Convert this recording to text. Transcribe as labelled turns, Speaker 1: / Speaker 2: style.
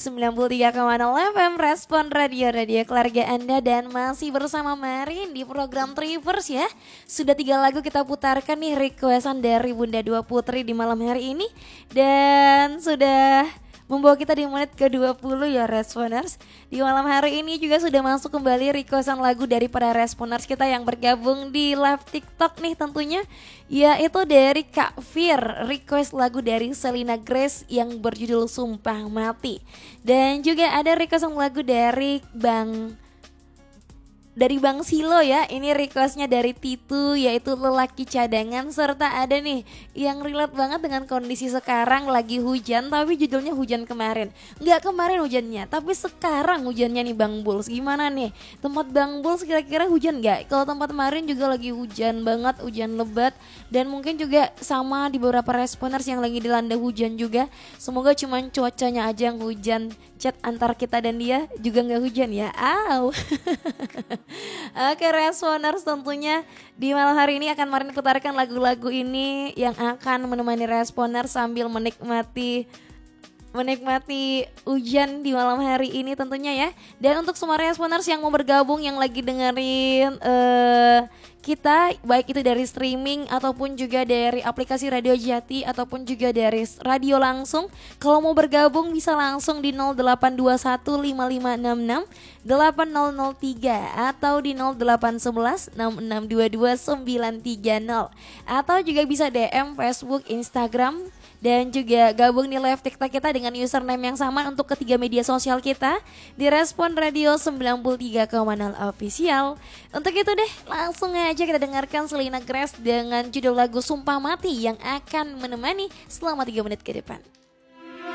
Speaker 1: 93,0 FM Respon Radio keluarga Anda. Dan masih bersama Marin di program Trivers ya. Sudah 3 lagu kita putarkan nih requestan dari Bunda Dua Putri di malam hari ini. Dan sudah membawa kita di menit ke-20 ya Responers. Di malam hari ini juga sudah masuk kembali requestan lagu dari para Responers kita yang bergabung di live TikTok nih tentunya. Yaitu dari Kak Fir, request lagu dari Selena Grace yang berjudul Sumpah Mati. Dan juga ada requestan lagu dari Bang Silo ya, ini requestnya dari Titu yaitu Lelaki Cadangan. Serta ada nih yang relate banget dengan kondisi sekarang lagi hujan tapi judulnya hujan kemarin. Nggak kemarin hujannya tapi sekarang hujannya nih Bang Bulls. Gimana nih tempat Bang Bulls kira-kira hujan nggak? Kalau tempat kemarin juga lagi hujan banget, hujan lebat. Dan mungkin juga sama di beberapa Responers yang lagi dilanda hujan juga. Semoga cuman cuacanya aja yang hujan. Chat antar kita dan dia juga nggak hujan ya. Oke Responers, tentunya di malam hari ini akan Marin putarkan lagu-lagu ini yang akan menemani Responers sambil menikmati hujan di malam hari ini tentunya ya. Dan untuk semua Responers yang mau bergabung yang lagi dengerin kita, baik itu dari streaming ataupun juga dari aplikasi Radio Jati ataupun juga dari radio langsung, kalau mau bergabung bisa langsung di 082155668003 atau di 081166222930 atau juga bisa DM Facebook, Instagram, dan juga gabung di live TikTok kita dengan username yang sama untuk ketiga media sosial kita di Respon Radio 93,0 Official. Untuk itu deh, langsung aja kita dengarkan Selena Grace dengan judul lagu Sumpah Mati yang akan menemani selama 3 menit ke depan.